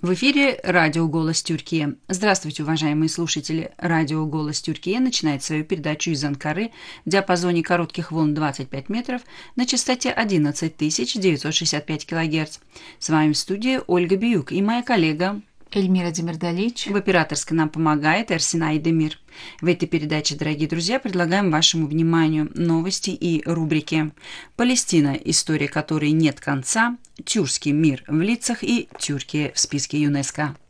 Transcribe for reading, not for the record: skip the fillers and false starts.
В эфире радио «Голос Тюркии». Здравствуйте, уважаемые слушатели. Радио «Голос Тюркии» начинает свою передачу из Анкары в диапазоне коротких волн 25 метров на частоте 11 965 килогерц. С вами в студии Ольга Биюк и моя коллега Эльмира Демирдалич. в операторской нам помогает Эрсина Айдемир. В этой передаче, дорогие друзья, предлагаем вашему вниманию новости и рубрики «Палестина. История которой нет конца», «Тюркский мир в лицах» и «Тюркия в списке ЮНЕСКО».